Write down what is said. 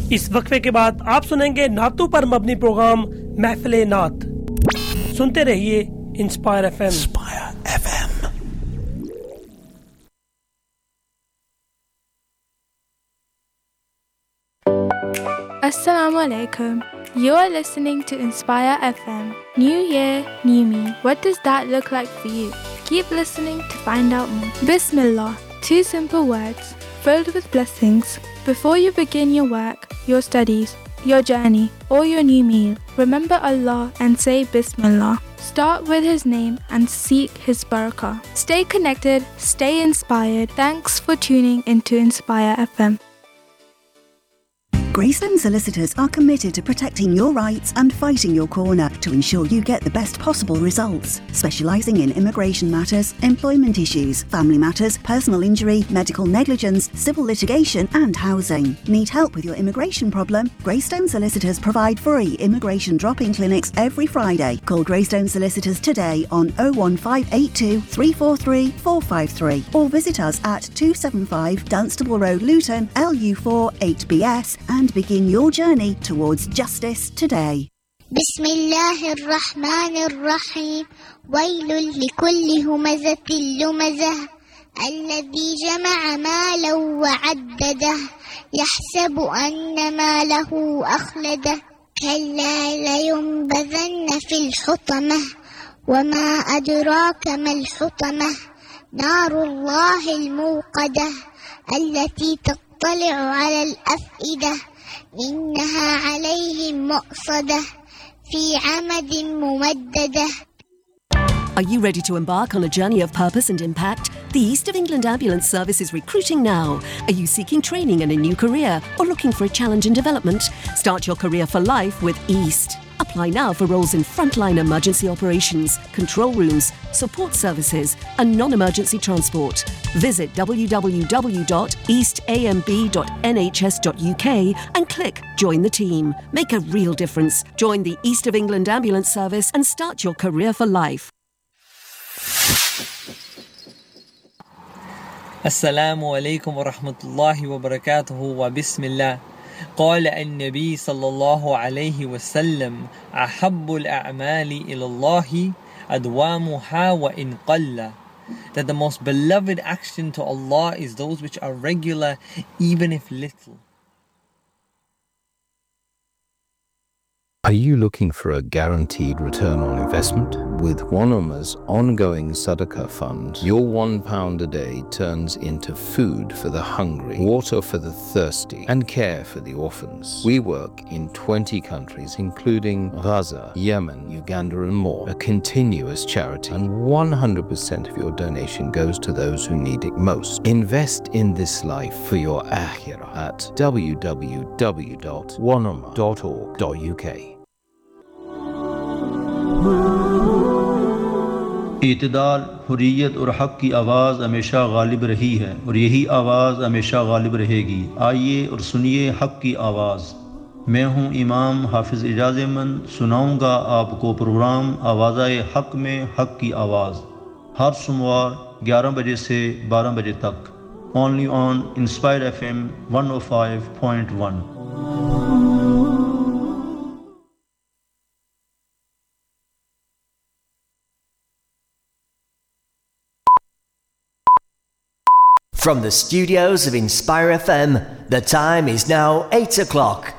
इस वक्फे के बाद आप सुनेंगे नातों पर मबनी प्रोग्राम महफिल नात। सुनते रहिए inspire FM. Assalamu alaikum. You are listening to Inspire FM. New year, new me. What does that look like for you? Keep listening to find out more. Bismillah. 2 simple words filled with blessings. Before you begin your work, your studies, your journey, or your new meal, remember Allah and say Bismillah. Start with His name and seek His barakah. Stay connected, stay inspired. Thanks for tuning into Inspire FM. Greystone Solicitors are committed to protecting your rights and fighting your corner to ensure you get the best possible results. Specialising in immigration matters, employment issues, family matters, personal injury, medical negligence, civil litigation and housing. Need help with your immigration problem? Greystone Solicitors provide free immigration drop-in clinics every Friday. Call Greystone Solicitors today on 01582 343 453 or visit us at 275 Dunstable Road, Luton, LU4 8BS and begin your journey towards justice today. Bismillahirrahmanirrahim. Wailul likulli humazatil lumazah. الذي جمع مالا وعدده يحسب أن ماله أخلده كلا لينبذن في الحطمة وما أدراك ما الحطمة نار الله الموقدة التي تطلع على الأفئدة إنها عليهم مؤصدة في عمد ممددة. Are you ready to embark on a journey of purpose and impact? The East of England Ambulance Service is recruiting now. Are you seeking training and a new career or looking for a challenge in development? Start your career for life with East. Apply now for roles in frontline emergency operations, control rooms, support services and non-emergency transport. Visit www.eastamb.nhs.uk and click Join the Team. Make a real difference. Join the East of England Ambulance Service and start your career for life. Assalamu alaikum wa rahmatullahi wa barakatuhu wa bismillah. قال النبي صلى الله عليه وسلم أحب الأعمال إلى الله أدوامها وإن قل. That the most beloved action to Allah is those which are regular even if little. Are you looking for a guaranteed return on investment? With Wanama's ongoing Sadaqah fund, your £1 a day turns into food for the hungry, water for the thirsty, and care for the orphans. We work in 20 countries, including Gaza, Yemen, Uganda, and more. A continuous charity, and 100% of your donation goes to those who need it most. Invest in this life for your akhirah at www.wanama.org.uk. इत्दाल, Hurriyat और हक़ की आवाज़ हमेशा गालिब रही है और यही आवाज़ हमेशा गालिब रहेगी। आइए और सुनिए हक़ की आवाज़। मैं हूँ इमाम हाफिज़ इजाज़ अहमद, सुनाऊँगा आपको प्रोग्राम आवाज़ हक़ में हक़ की आवाज़ हर सोमवार 11 बजे से 12 बजे तक, only on inspire FM 105.1। From the studios of Inspire FM, the time is now 8 o'clock.